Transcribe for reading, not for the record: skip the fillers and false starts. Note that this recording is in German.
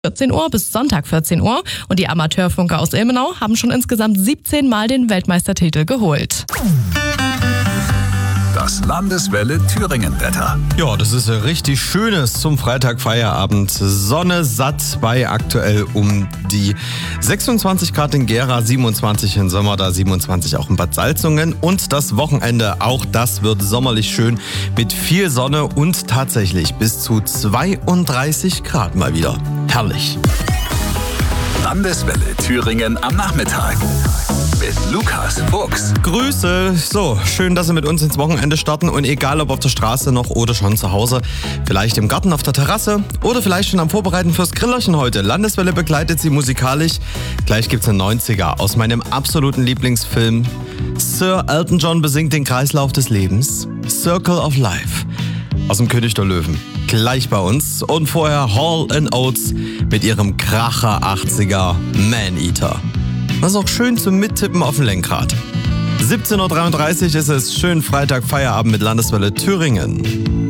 14 Uhr bis Sonntag 14 Uhr. Und die Amateurfunker aus Ilmenau haben schon insgesamt 17 Mal den Weltmeistertitel geholt. Das Landeswelle Thüringen-Wetter. Ja, das ist richtig Schönes zum Freitagfeierabend. Sonne satt bei aktuell um die 26 Grad in Gera, 27 in Sömmerda, 27 auch in Bad Salzungen. Und das Wochenende, auch das wird sommerlich schön mit viel Sonne und tatsächlich bis zu 32 Grad mal wieder. Herrlich. Landeswelle Thüringen am Nachmittag. Mit Lukas Fuchs. Grüße. So, schön, dass Sie mit uns ins Wochenende starten und egal ob auf der Straße noch oder schon zu Hause, vielleicht im Garten auf der Terrasse oder vielleicht schon am Vorbereiten fürs Grillerchen heute. Landeswelle begleitet Sie musikalisch. Gleich gibt's einen 90er aus meinem absoluten Lieblingsfilm. Sir Elton John besingt den Kreislauf des Lebens. Circle of Life. Aus dem König der Löwen. Gleich bei uns. Und vorher Hall & Oates mit ihrem Kracher 80er Man-Eater. Das ist auch schön zum Mittippen auf dem Lenkrad. 17.33 Uhr ist es. Schönen Freitag Feierabend mit Landeswelle Thüringen.